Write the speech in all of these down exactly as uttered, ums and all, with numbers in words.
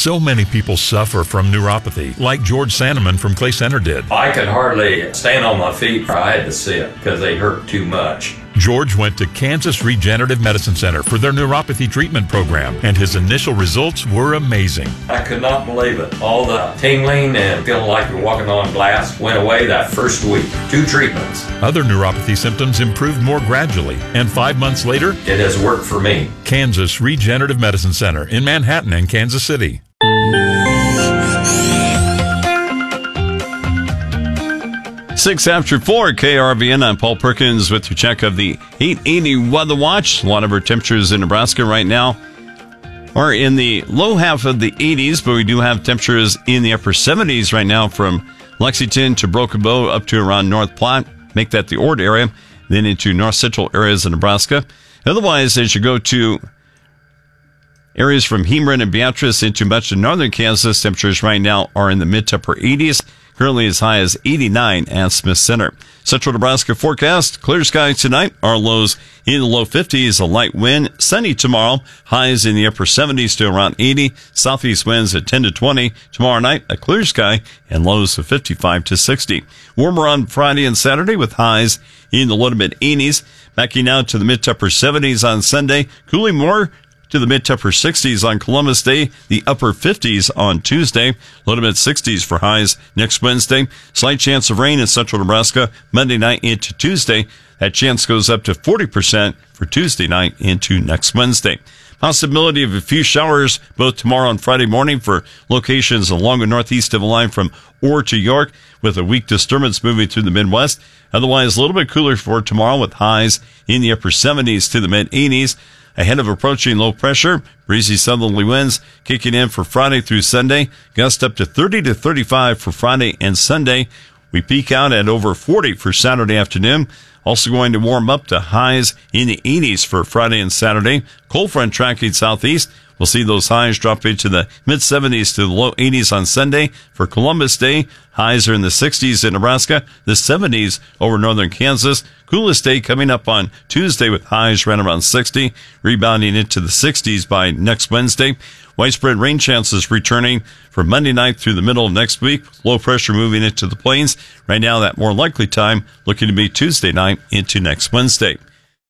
So many people suffer from neuropathy, like George Sandeman from Clay Center did. I could hardly stand on my feet. I had to sit because they hurt too much. George went to Kansas Regenerative Medicine Center for their neuropathy treatment program, and his initial results were amazing. I could not believe it. All the tingling and feeling like you're walking on glass went away that first week. Two treatments. Other neuropathy symptoms improved more gradually, and five months later, it has worked for me. Kansas Regenerative Medicine Center in Manhattan and Kansas City. Six after four, K R V N. I'm Paul Perkins with your check of the eight eighty Weather Watch. A lot of our temperatures in Nebraska right now are in the low half of the eighties, but we do have temperatures in the upper seventies right now from Lexington to Broken Bow up to around North Platte. Make that the Ord area, then into north central areas of Nebraska. Otherwise, as you go to areas from Hemeron and Beatrice into much of northern Kansas, temperatures right now are in the mid to upper eighties. Currently as high as eighty-nine at Smith Center. Central Nebraska forecast, clear skies tonight. Our lows in the low fifties, a light wind. Sunny tomorrow, highs in the upper seventies to around eighty. Southeast winds at ten to twenty. Tomorrow night, a clear sky and lows of fifty-five to sixty. Warmer on Friday and Saturday with highs in the low to mid eighties. Backing out to the mid to upper seventies on Sunday. Cooling more to the mid to upper sixties on Columbus Day, the upper fifties on Tuesday, low to mid sixties for highs next Wednesday. Slight chance of rain in central Nebraska Monday night into Tuesday. That chance goes up to forty percent for Tuesday night into next Wednesday. Possibility of a few showers both tomorrow and Friday morning for locations along the northeast of the line from Orr to York, with a weak disturbance moving through the Midwest. Otherwise, a little bit cooler for tomorrow with highs in the upper seventies to the mid eighties. Ahead of approaching low pressure, breezy southerly winds kicking in for Friday through Sunday. Gust up to thirty to thirty-five for Friday and Sunday. We peak out at over forty for Saturday afternoon. Also going to warm up to highs in the eighties for Friday and Saturday. Cold front tracking southeast. We'll see those highs drop into the mid seventies to the low eighties on Sunday. For Columbus Day, highs are in the sixties in Nebraska, the seventies over northern Kansas. Coolest day coming up on Tuesday with highs right around sixty, rebounding into the sixties by next Wednesday. Widespread rain chances returning for Monday night through the middle of next week, with low pressure moving into the plains. Right now, that more likely time looking to be Tuesday night into next Wednesday.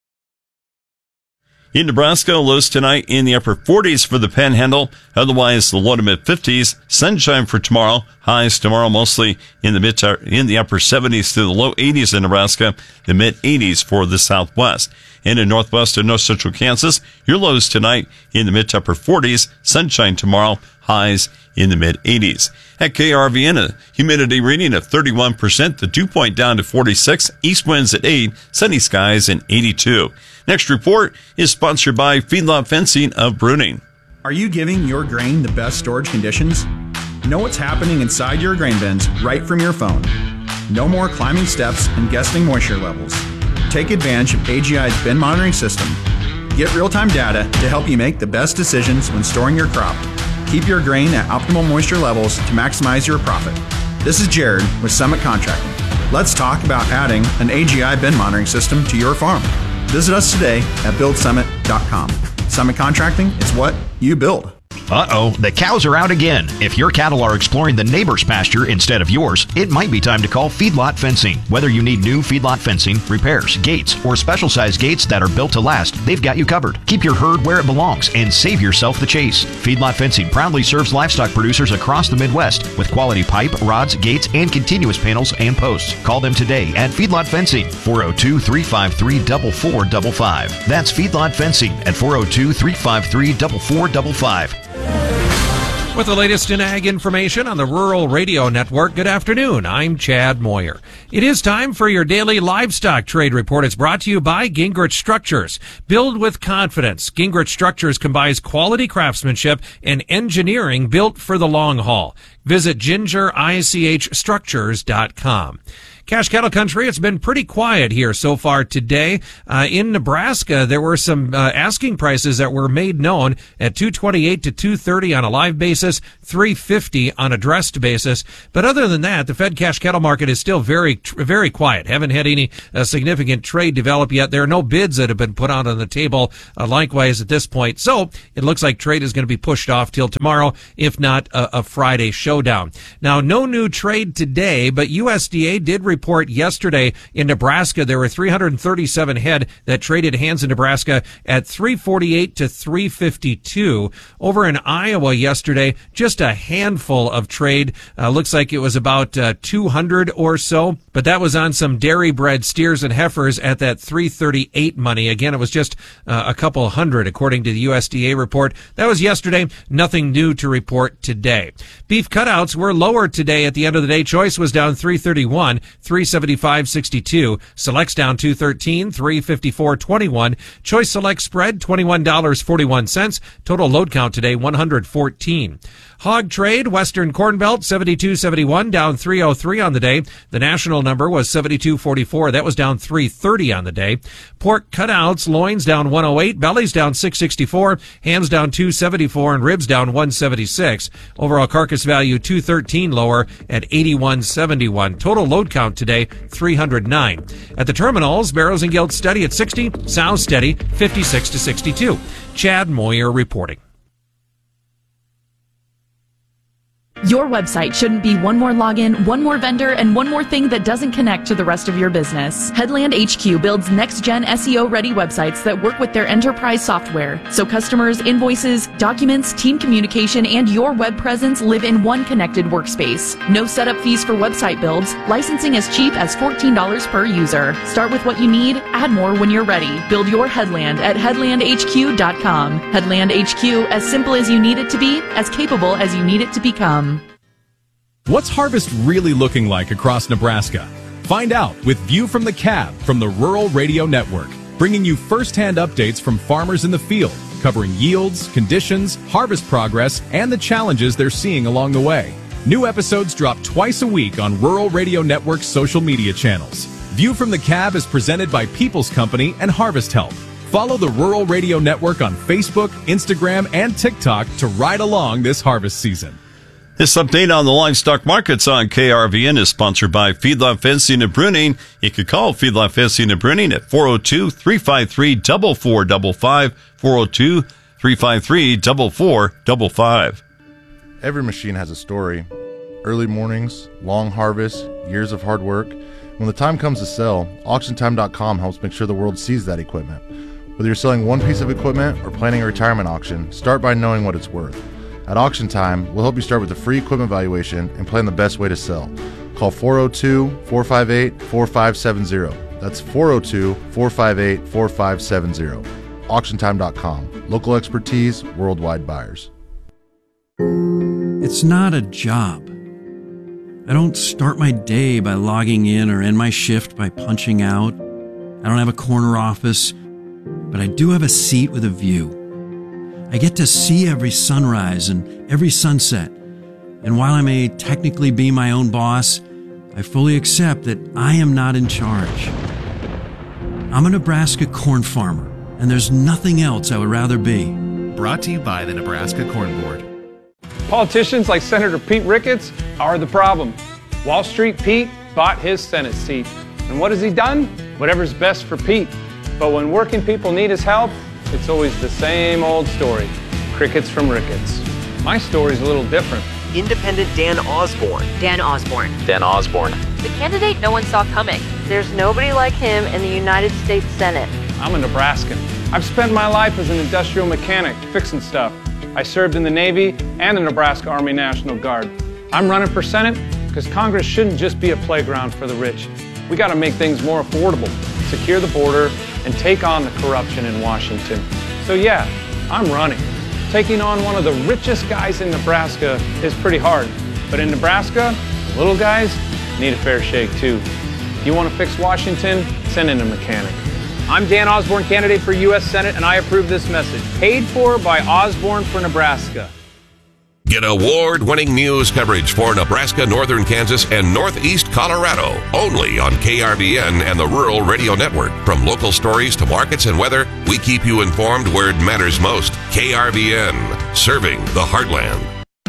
In Nebraska, lows tonight in the upper forties for the Panhandle. Otherwise, the low to mid fifties. Sunshine for tomorrow. Highs tomorrow mostly in the mid to, in the upper seventies to the low eighties in Nebraska. The mid eighties for the Southwest. And in northwest and north central Kansas, your lows tonight in the mid to upper forties. Sunshine tomorrow. Highs in the mid eighties. At K R V N, a humidity reading of thirty-one percent, the dew point down to forty-six, east winds at eight, sunny skies in eighty-two. Next report is sponsored by Feedlot Fencing of Bruning. Are you giving your grain the best storage conditions? Know what's happening inside your grain bins right from your phone. No more climbing steps and guessing moisture levels. Take advantage of A G I's bin monitoring system. Get real-time data to help you make the best decisions when storing your crop. Keep your grain at optimal moisture levels to maximize your profit. This is Jared with Summit Contracting. Let's talk about adding an A G I bin monitoring system to your farm. Visit us today at build summit dot com. Summit Contracting is what you build. Uh-oh, the cows are out again. If your cattle are exploring the neighbor's pasture instead of yours, it might be time to call Feedlot Fencing. Whether you need new feedlot fencing, repairs, gates, or special-sized gates that are built to last, they've got you covered. Keep your herd where it belongs and save yourself the chase. Feedlot Fencing proudly serves livestock producers across the Midwest with quality pipe, rods, gates, and continuous panels and posts. Call them today at Feedlot Fencing, four oh two, three five three, four four five five. That's Feedlot Fencing at four oh two, three five three, four four five five. With the latest in ag information on the Rural Radio Network, good afternoon. I'm Chad Moyer. It is time for your daily livestock trade report. It's brought to you by Gingrich Structures. Build with confidence. Gingrich Structures combines quality craftsmanship and engineering built for the long haul. Visit ginger ich structures dot com. Cash cattle country, it's been pretty quiet here so far today. Uh, in Nebraska, there were some uh, asking prices that were made known at two twenty-eight to two thirty on a live basis, three fifty on a dressed basis. But other than that, the Fed cash cattle market is still very, very quiet. Haven't had any uh, significant trade develop yet. There are no bids that have been put out on the table, uh, likewise at this point. So it looks like trade is going to be pushed off till tomorrow, if not a, a Friday showdown. Now, no new trade today, but U S D A did report yesterday in Nebraska there were three hundred thirty-seven head that traded hands in Nebraska at three forty-eight to three fifty-two. Over in Iowa yesterday, just a handful of trade. Uh, looks like it was about uh, two hundred or so, but that was on some dairy bred steers and heifers at that three thirty-eight money. Again, it was just uh, a couple hundred according to the U S D A report. That was yesterday. Nothing new to report today. Beef cutouts were lower today at the end of the day. Choice was down three thirty-one, three seventy-five sixty-two. Select's down two thirteen, three fifty-four twenty-one. Choice Select spread twenty-one dollars and forty-one cents. Total load count today one hundred fourteen. Hog trade, Western Corn Belt seventy-two seventy-one, down three oh three on the day. The national number was seventy-two forty-four. That was down three thirty on the day. Pork cutouts, loins down one oh eight, bellies down six sixty-four, hams down two seventy-four, and ribs down one seventy-six. Overall carcass value two thirteen lower at eighty-one seventy-one. Total load count today three hundred nine. At the terminals, barrows and gilts steady at sixty, sows steady fifty-six to sixty-two. Chad Moyer reporting. Your website shouldn't be one more login, one more vendor, and one more thing that doesn't connect to the rest of your business. Headland H Q builds next-gen S E O-ready websites that work with their enterprise software, so customers, invoices, documents, team communication, and your web presence live in one connected workspace. No setup fees for website builds, licensing as cheap as fourteen dollars per user. Start with what you need, add more when you're ready. Build your Headland at headland h q dot com. Headland H Q, as simple as you need it to be, as capable as you need it to become. What's harvest really looking like across Nebraska? Find out with View from the Cab from the Rural Radio Network, bringing you first-hand updates from farmers in the field, covering yields, conditions, harvest progress, and the challenges they're seeing along the way. New episodes drop twice a week on Rural Radio Network's social media channels. View from the Cab is presented by People's Company and Harvest Help. Follow the Rural Radio Network on Facebook, Instagram, and TikTok to ride along this harvest season. This update on the livestock markets on K R V N is sponsored by Feedlot Fencing and Pruning. You can call Feedlot Fencing and Pruning at four oh two, three five three, four four five five, four oh two, three five three, four four five five. Every machine has a story. Early mornings, long harvests, years of hard work. When the time comes to sell, auction time dot com helps make sure the world sees that equipment. Whether you're selling one piece of equipment or planning a retirement auction, start by knowing what it's worth. At Auction Time, we'll help you start with a free equipment valuation and plan the best way to sell. Call four oh two, four five eight, four five seven oh. That's four oh two, four five eight, four five seven oh. auction time dot com. Local expertise, worldwide buyers. It's not a job. I don't start my day by logging in or end my shift by punching out. I don't have a corner office, but I do have a seat with a view. I get to see every sunrise and every sunset. And while I may technically be my own boss, I fully accept that I am not in charge. I'm a Nebraska corn farmer, and there's nothing else I would rather be. Brought to you by the Nebraska Corn Board. Politicians like Senator Pete Ricketts are the problem. Wall Street Pete bought his Senate seat. And what has he done? Whatever's best for Pete. But when working people need his help, it's always the same old story. Crickets from Ricketts. My story's a little different. Independent Dan Osborne. Dan Osborne. Dan Osborne. The candidate no one saw coming. There's nobody like him in the United States Senate. I'm a Nebraskan. I've spent my life as an industrial mechanic, fixing stuff. I served in the Navy and the Nebraska Army National Guard. I'm running for Senate because Congress shouldn't just be a playground for the rich. We got to make things more affordable, secure the border, and take on the corruption in Washington. So yeah, I'm running. Taking on one of the richest guys in Nebraska is pretty hard. But in Nebraska, the little guys need a fair shake too. If you want to fix Washington, send in a mechanic. I'm Dan Osborne, candidate for U S Senate, and I approve this message. Paid for by Osborne for Nebraska. Get award-winning news coverage for Nebraska, northern Kansas, and northeast Colorado. Only on K R V N and the Rural Radio Network. From local stories to markets and weather, we keep you informed where it matters most. K R V N, serving the heartland.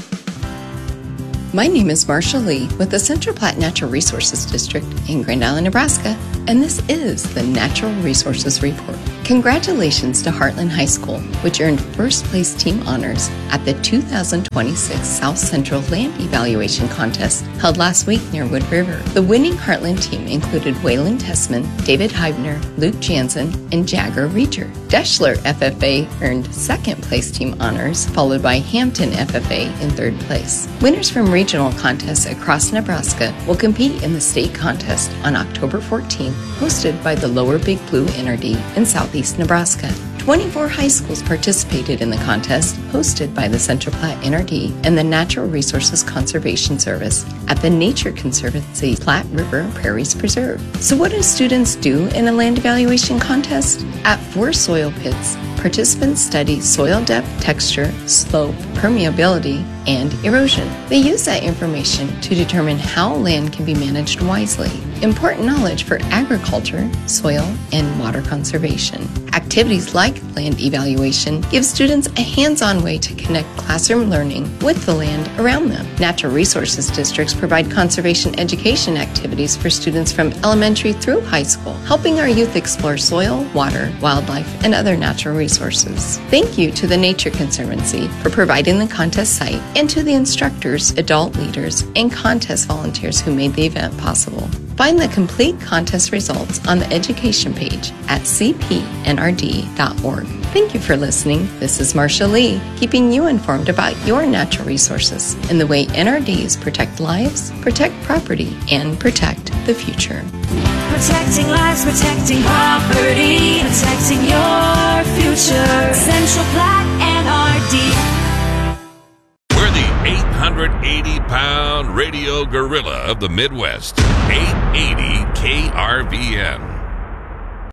My name is Marsha Lee with the Central Platte Natural Resources District in Grand Island, Nebraska, and this is the Natural Resources Report. Congratulations to Heartland High School, which earned first place team honors at the two thousand twenty-six South Central Land Evaluation Contest held last week near Wood River. The winning Heartland team included Waylon Tessman, David Heibner, Luke Jansen, and Jagger Reacher. Deschler F F A earned second place team honors, followed by Hampton F F A in third place. Winners from regional contests across Nebraska will compete in the state contest on October fourteenth, hosted by the Lower Big Blue N R D in southeast Nebraska. twenty-four high schools participated in the contest, hosted by the Central Platte N R D and the Natural Resources Conservation Service at the Nature Conservancy Platte River Prairies Preserve. So what do students do in a land evaluation contest? At four soil pits, participants study soil depth, texture, slope, permeability, and erosion. They use that information to determine how land can be managed wisely. Important knowledge for agriculture, soil, and water conservation. Activities like land evaluation give students a hands-on way to connect classroom learning with the land around them. Natural Resources Districts provide conservation education activities for students from elementary through high school, helping our youth explore soil, water, wildlife, and other natural resources. Thank you to the Nature Conservancy for providing the contest site and to the instructors, adult leaders, and contest volunteers who made the event possible. Find the complete contest results on the education page at c p n r d dot org. Thank you for listening. This is Marsha Lee, keeping you informed about your natural resources and the way N R Ds protect lives, protect property, and protect the future. Protecting lives, protecting property, protecting your future. Central Platte N R D. We're the eight hundred eighty pound radio gorilla of the Midwest. eight eighty K R V N.